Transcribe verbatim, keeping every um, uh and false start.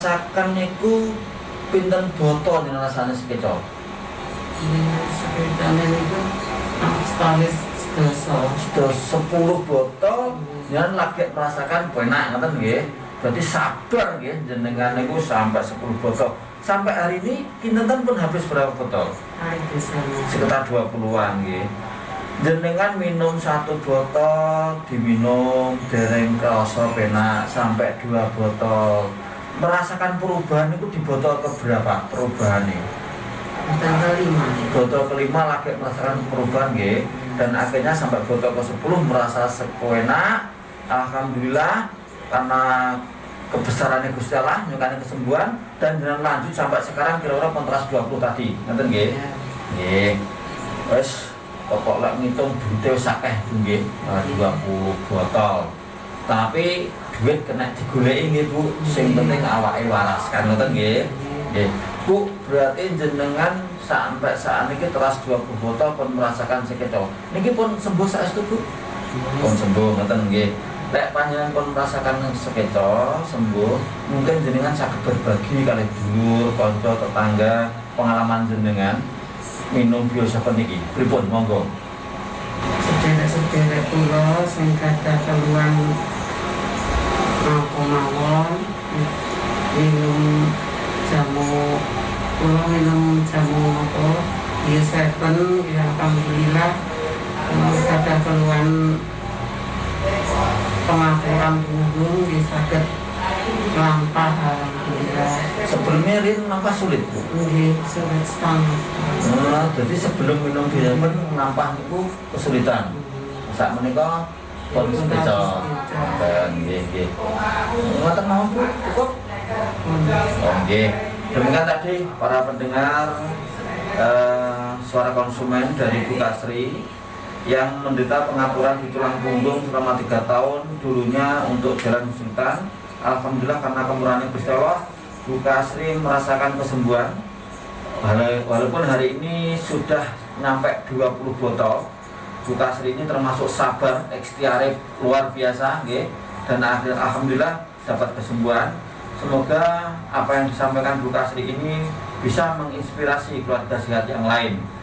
Sakan niku pinten boto yen rasane sekeco. Sekecane niku sekali sedasa. Sudah sepuluh botol yen lagi merasakan penak ngoten nggih. Berarti sabar nggih jenengan niku sampai sepuluh botol. Sampai hari ini kinten pun habis berapa botol? Hari bisa Sekitar dua puluhan nggih. Jenengan minum satu botol, diminum dereng krasa penak sampai dua botol. Merasakan perubahan itu di botol keberapa perubahan ini? botol kelima. Botol kelima lagi merasakan perubahan nggih, dan akhirnya sampai botol ke sepuluh merasa sepenak. Alhamdulillah karena kebesarannya Gusti Allah nyukani kesembuhan, dan dengan lanjut sampai sekarang kira-kira kontras dua puluh tadi. Ngoten nggih. Nggih. Wes pokok lek ngitung duite wis akeh nggih, dua puluh botol. Tapi duit kena digoleki nggih Bu, sing penting awake waras kan ngoten nggih. Nggih. Bu, berarti jenengan sampai saat ini teras dua puluh botol pun merasakan sekeco. Niki pun sembuh saestu Bu? Pun sembuh ngoten nggih. Lek panjenengan pun merasakan sekeco sembuh, mungkin jenengan saged berbagi kali dulur, kanca, tetangga pengalaman jenengan minum biosapen niki. Pripun monggo. Sederek-sederek kula sing gadah keluhan napa mawon minum jamu kula minum jamu apa ya seven ya alhamdulillah gadah keluhan pengapuran punggung ya saged lampah alhamdulillah. Sebelumnya Rin nampah sulit Bu? Nggih sulit sangat. Nah, jadi sebelum minum biosapen nampah niku kesulitan. Saat menika pun sekeco. Dan nggih nggih. Ngoten mawon Bu, cukup. Oh nggih. Demikian tadi para pendengar eh, suara konsumen dari Bu Kasri yang menderita pengapuran di tulang punggung selama tiga tahun, dulunya untuk jalan kesulitan. Alhamdulillah karena kemurahan Gusti Allah, Bu Kasri merasakan kesembuhan. Walaupun hari ini sudah sampai dua puluh botol, Bu Kasri ini termasuk sabar, ikhtiar luar biasa, nggih. Dan akhir alhamdulillah dapat kesembuhan. Semoga apa yang disampaikan Bu Kasri ini bisa menginspirasi keluarga sehat yang lain.